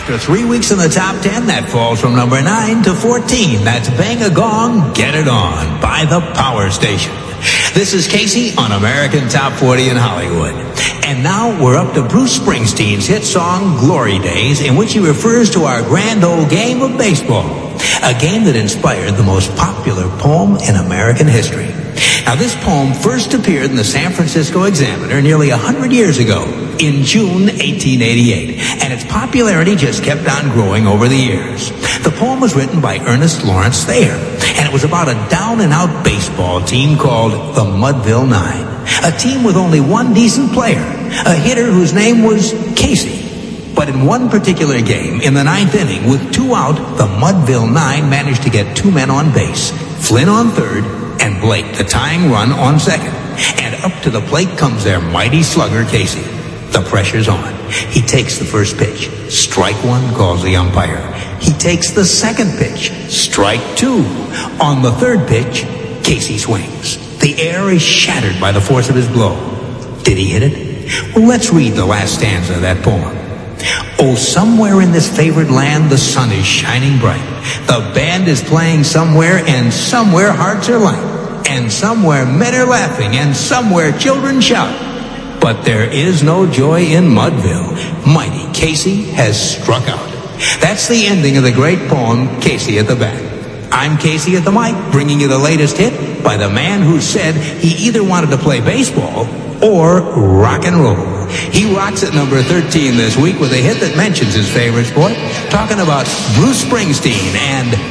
After 3 weeks in the top 10, that falls from number 9 to 14. That's Bang a Gong, Get It On by the Power Station. This is Casey on American Top 40 in Hollywood. And now we're up to Bruce Springsteen's hit song, Glory Days, in which he refers to our grand old game of baseball, a game that inspired the most popular poem in American history. Now, this poem first appeared in the San Francisco Examiner nearly 100 years ago, in June 1888, and its popularity just kept on growing over the years. The poem was written by Ernest Lawrence Thayer, and it was about a down-and-out baseball team called the Mudville Nine, a team with only one decent player, a hitter whose name was Casey. But in one particular game, in the ninth inning, with 2 out, the Mudville Nine managed to get 2 men on base, Flynn on third, and Blake, the tying run, on second. And up to the plate comes their mighty slugger, Casey. The pressure's on. He takes the first pitch. Strike 1, calls the umpire. He takes the second pitch. Strike 2. On the third pitch, Casey swings. The air is shattered by the force of his blow. Did he hit it? Well, let's read the last stanza of that poem. Oh, somewhere in this favored land the sun is shining bright. The band is playing somewhere, and somewhere hearts are light. And somewhere men are laughing, and somewhere children shout. But there is no joy in Mudville. Mighty Casey has struck out. That's the ending of the great poem, Casey at the Bat. I'm Casey at the mic, bringing you the latest hit by the man who said he either wanted to play baseball or rock and roll. He rocks at number 13 this week with a hit that mentions his favorite sport, talking about Bruce Springsteen and